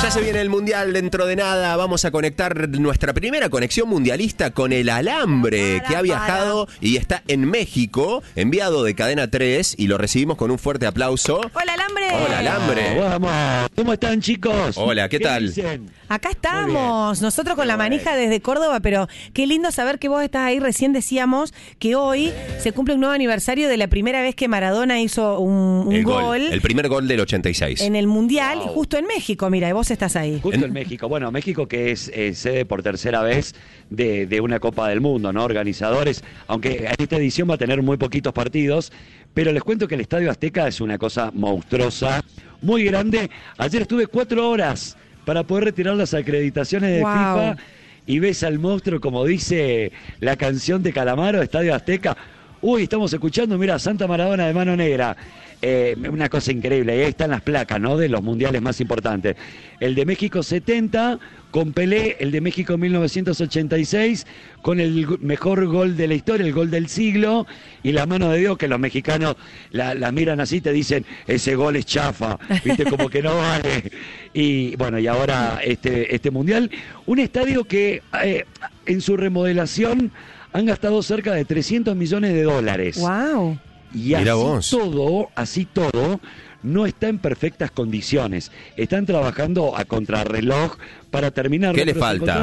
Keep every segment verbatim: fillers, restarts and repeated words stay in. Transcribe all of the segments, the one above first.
Ya se viene el Mundial dentro de nada. Vamos a conectar nuestra primera conexión mundialista con el Alambre, que ha viajado y está en México, enviado de Cadena tres, y lo recibimos con un fuerte aplauso. ¡Hola, Alambre! ¡Hola, Alambre! Vamos, ¿cómo están, chicos? Hola, ¿qué, ¿Qué tal? Dicen? Acá estamos, nosotros con la manija desde Córdoba, pero qué lindo saber que vos estás ahí. Recién decíamos que hoy se cumple un nuevo aniversario de la primera vez que Maradona hizo un, un el gol, gol. El primer gol del ochenta y seis. En el Mundial, Wow. justo en México, mira, y vos estás ahí. Justo en México. Bueno, México que es eh, sede por tercera vez de, de una Copa del Mundo, ¿no? Organizadores, aunque esta edición va a tener muy poquitos partidos, pero les cuento que el Estadio Azteca es una cosa monstruosa, muy grande. Ayer estuve cuatro horas para poder retirar las acreditaciones de Wow. FIFA y ves al monstruo, como dice la canción de Calamaro, Estadio Azteca. Uy, estamos escuchando, mira, Santa Maradona de Mano Negra. Eh, una cosa increíble, y ahí están las placas, ¿no? De los mundiales más importantes. El de México setenta, con Pelé, el de México mil novecientos ochenta y seis, con el mejor gol de la historia, el gol del siglo, y la mano de Dios, que los mexicanos la, la miran así, te dicen, ese gol es chafa, viste, como que no vale. Y bueno, y ahora este, este mundial, un estadio que eh, en su remodelación han gastado cerca de trescientos millones de dólares. Wow. Y Mira así vos. todo, así todo, no está en perfectas condiciones. Están trabajando a contrarreloj para terminar. ¿Qué le falta?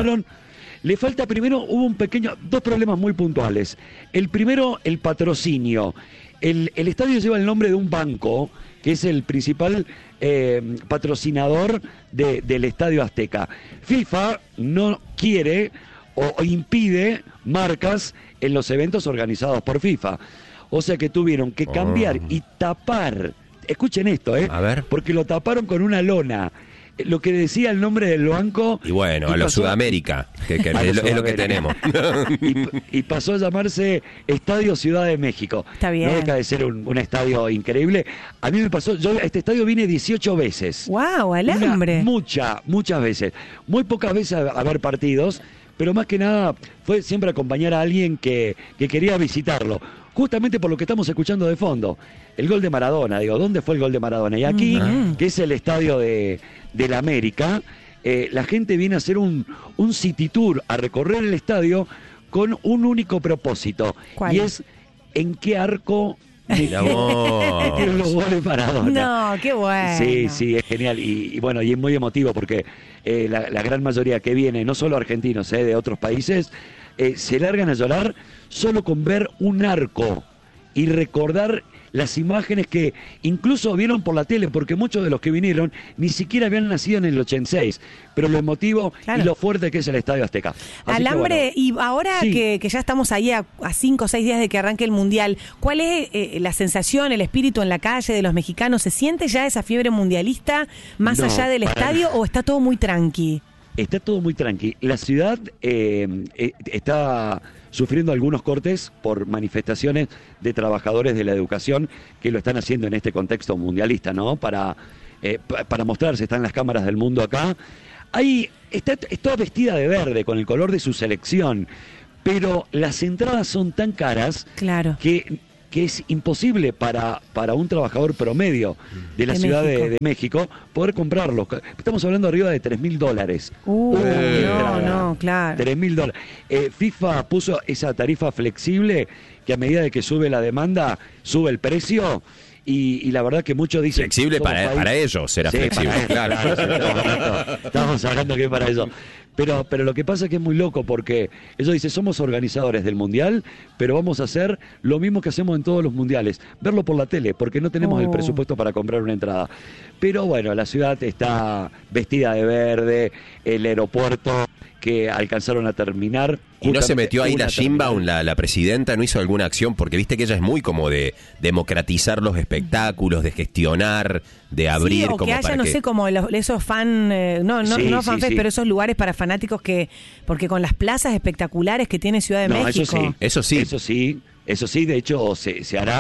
Le falta primero, hubo un pequeño, dos problemas muy puntuales. El primero, el patrocinio. El, el estadio lleva el nombre de un banco, que es el principal eh, patrocinador de, del Estadio Azteca. FIFA no quiere o, o impide marcas en los eventos organizados por FIFA. O sea que tuvieron que cambiar Oh. y tapar, escuchen esto, ¿eh? A ver. Porque lo taparon con una lona. Lo que decía el nombre del banco. Y bueno, y a lo pasó- Sudamérica, que, que a es, lo lo, es lo que Sudamérica. tenemos. y, y pasó a llamarse Estadio Ciudad de México. Está bien. No deja de ser un, un estadio increíble. A mí me pasó, yo a este estadio vine dieciocho veces. Wow, Alambre. Una, mucha, muchas veces. Muy pocas veces a, a ver partidos, pero más que nada fue siempre acompañar a alguien que, que quería visitarlo. Justamente por lo que estamos escuchando de fondo. El gol de Maradona, digo, ¿dónde fue el gol de Maradona? Y aquí, Mm. que es el estadio de, de la América, eh, la gente viene a hacer un, un city tour, a recorrer el estadio con un único propósito. ¿Cuál? Y es en qué arco Mirá vos. metieron los goles Maradona. No, qué bueno. Sí, sí, es genial. Y, y bueno, y es muy emotivo porque eh, la, la gran mayoría que viene, no solo argentinos, eh, de otros países, eh, se largan a llorar solo con ver un arco y recordar las imágenes que incluso vieron por la tele, porque muchos de los que vinieron ni siquiera habían nacido en el ochenta y seis, pero lo emotivo Claro. y lo fuerte que es el Estadio Azteca. Así que, Alambre, bueno, y ahora sí. que, que ya estamos ahí a, a cinco o seis días de que arranque el Mundial, ¿cuál es eh, la sensación, el espíritu en la calle de los mexicanos? ¿Se siente ya esa fiebre mundialista más No, allá del para estadio o está todo muy tranqui? Está todo muy tranqui. La ciudad eh, eh, está sufriendo algunos cortes por manifestaciones de trabajadores de la educación que lo están haciendo en este contexto mundialista, ¿no? Para, eh, pa- para mostrarse, están las cámaras del mundo acá. Ahí está, está vestida de verde con el color de su selección, pero las entradas son tan caras Claro. que, que es imposible para, para un trabajador promedio de la De Ciudad México. de, de México poder comprarlos. Estamos hablando arriba de tres mil dólares. Uh, Eh. no, no, claro. tres mil dólares. Eh, FIFA puso esa tarifa flexible que a medida de que sube la demanda, sube el precio. Y, y la verdad que muchos dicen... Flexible somos para, país- para ellos, será Sí, flexible, para ellos, claro. claro, sí, estamos, hablando, estamos hablando que es para eso. Pero, pero lo que pasa es que es muy loco porque ellos dicen, somos organizadores del Mundial, pero vamos a hacer lo mismo que hacemos en todos los mundiales, verlo por la tele, porque no tenemos el Oh. presupuesto para comprar una entrada. Pero bueno, la ciudad está vestida de verde, el aeropuerto que alcanzaron a terminar. ¿Y no se justamente metió ahí una la Sheinbaum, terminal. la, la presidenta, no hizo alguna acción? Porque viste que ella es muy como de democratizar los espectáculos, de gestionar, de abrir. Sí, o como que haya, para no que... sé, como los- esos fan, eh, no, no, Sí, no sí, fanfest, sí. pero esos lugares para fanáticos que, porque con las plazas espectaculares que tiene Ciudad de No, México. eso sí. Eso sí. Eso sí, eso sí, de hecho se, se hará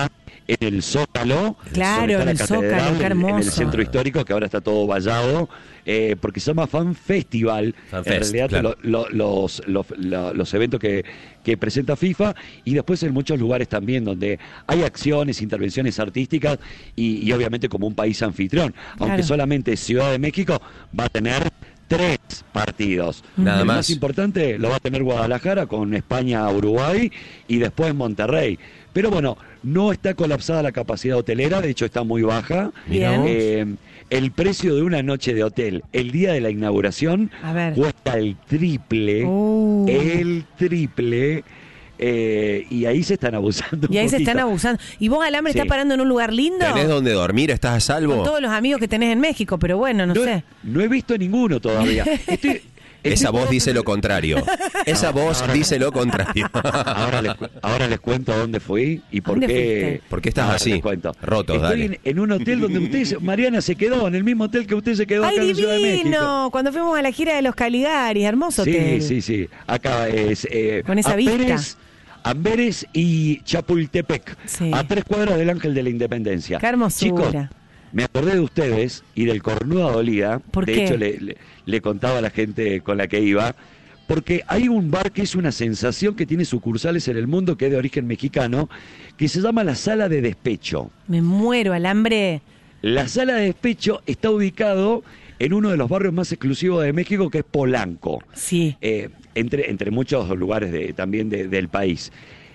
en el Zócalo. Claro, en el Zócalo, qué hermoso. En el centro histórico, que ahora está todo vallado, eh, porque se llama Fan Festival. Fan en Fest, realidad, claro. lo, lo, los, los, lo, los eventos que, que presenta FIFA, y después en muchos lugares también donde hay acciones, intervenciones artísticas, y, y obviamente como un país anfitrión. Aunque Claro. solamente Ciudad de México va a tener tres partidos. Nada El más. más importante lo va a tener Guadalajara con España, Uruguay y después Monterrey. Pero bueno, no está colapsada la capacidad hotelera, de hecho está muy baja. Bien. Eh, el precio de una noche de hotel el día de la inauguración A ver. cuesta el triple, Uh. el triple. Eh, y ahí se están abusando. Y ahí un se están poquito. abusando. ¿Y vos, Alambre, Sí. estás parando en un lugar lindo? ¿Tenés donde dormir? ¿Estás a salvo? Con todos los amigos que tenés en México, pero bueno, no, No, sé. no he visto ninguno todavía. Estoy- Esa estoy- voz dice lo contrario. Esa voz dice lo contrario. Ahora les, cu- ahora les cuento a dónde fui y por ¿Dónde qué. fuiste? ¿Por qué estás Ahora así? les cuento. Rotos, Estoy dale. en, en un hotel donde usted, se- Mariana se quedó, en el mismo hotel que usted se quedó acá ¡Ay, en Ciudad de México. divino! Cuando fuimos a la gira de los Caligaris, hermoso Sí, hotel. sí, sí. Acá es. eh, Con esa Amberes, vista. Amberes y Chapultepec. Sí. A tres cuadras del Ángel de la Independencia. Qué hermosura. Chicos, me acordé de ustedes y del Cornuda Dolida. ¿Por de qué? hecho, le, le- le contaba a la gente con la que iba. Porque hay un bar que es una sensación que tiene sucursales en el mundo, que es de origen mexicano, que se llama la Sala de Despecho. Me muero, Alambre. La Sala de Despecho está ubicado en uno de los barrios más exclusivos de México, que es Polanco. Sí. Eh, entre, entre muchos lugares de, también de- del país.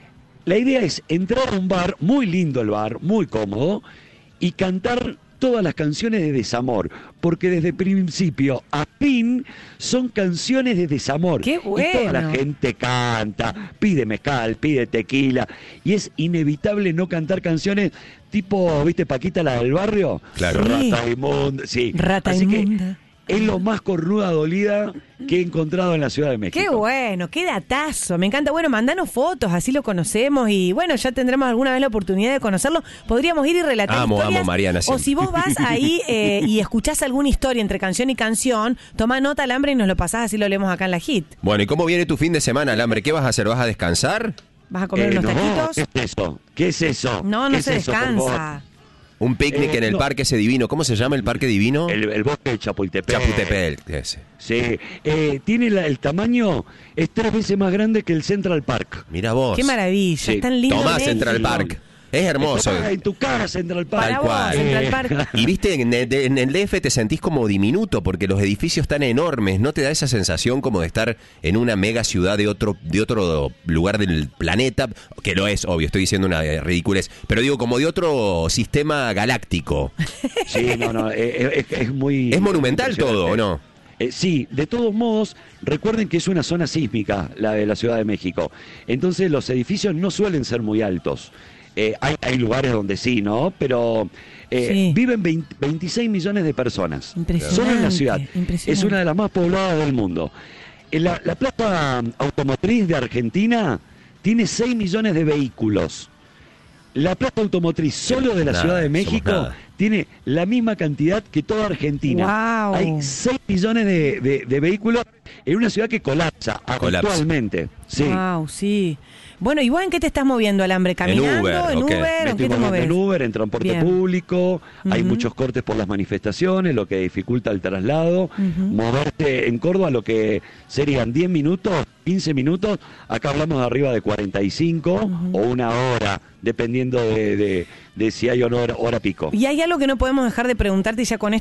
La idea es entrar a un bar, muy lindo el bar, muy cómodo, y cantar todas las canciones de desamor, porque desde principio a fin son canciones de desamor. ¡Qué Y toda la bueno! gente canta, pide mezcal, pide tequila, y es inevitable no cantar canciones tipo, ¿viste, Paquita, la del barrio? Claro. Sí. Rata inmunda, sí. Rata Así que inmunda. es lo más cornuda dolida que he encontrado en la Ciudad de México. Qué bueno, qué datazo, me encanta. Bueno, mandanos fotos, así lo conocemos y bueno, ya tendremos alguna vez la oportunidad de conocerlo. Podríamos ir y relatar Amo, historias. amo, Mariana, O siempre. si vos vas ahí eh, y escuchás alguna historia entre canción y canción, toma nota, Alambre, y nos lo pasás, así lo leemos acá en la hit. Bueno, ¿y cómo viene tu fin de semana, Alambre? ¿Qué vas a hacer? ¿Vas a descansar? ¿Vas a comer Eh, unos no, taquitos? ¿qué es eso? ¿Qué es eso? No, ¿Qué no es se eso, por favor? descansa. ¿Un picnic Eh, en el no. parque ese divino? ¿Cómo se llama el parque divino? El, el bosque de Chapultepec. Chapultepec, ese. Sí. Eh, tiene la- el tamaño, es tres veces más grande que el Central Park. Mira vos. Qué maravilla, Sí. es tan lindo. Tomás México. Central Park. Es hermoso. Está en tu cara, Central Park. Para Tal vos, cual. Central Eh, Park. Y viste, en el, en el D F te sentís como diminuto porque los edificios están enormes. ¿No te da esa sensación como de estar en una mega ciudad de otro, de otro lugar del planeta? Que lo es, obvio, estoy diciendo una ridiculez. Pero digo, como de otro sistema galáctico. Sí, no, no, eh, es, es muy... Es monumental impresionante. todo, ¿o no? Eh, sí, de todos modos, recuerden que es una zona sísmica, la de la Ciudad de México. Entonces los edificios no suelen ser muy altos. Eh, hay, hay lugares donde sí, ¿no? Pero eh, Sí. viven veinte veintiséis millones de personas. Impresionante, Solo en la ciudad. impresionante. Es una de las más pobladas del mundo. En la, la plaza automotriz de Argentina tiene seis millones de vehículos. La plaza automotriz solo de la Nada, Ciudad de somos México nada. tiene la misma cantidad que toda Argentina. Guau. Hay seis millones de, de- de vehículos en una ciudad que colapsa Colapsa. actualmente. Sí. Wow, sí. Bueno, ¿y vos en qué te estás moviendo, Alambre? ¿Caminando? Uber, ¿En ok. Uber? Me ¿En estoy qué te moviendo moves? en Uber, en transporte Bien. público, hay Ujú. muchos cortes por las manifestaciones, lo que dificulta el traslado. Moverte en Córdoba, lo que serían diez minutos, quince minutos, acá hablamos de arriba de cuarenta y cinco o una hora, dependiendo de, de- de si hay o no hora, hora pico. Y hay algo que no podemos dejar de preguntarte y ya con esto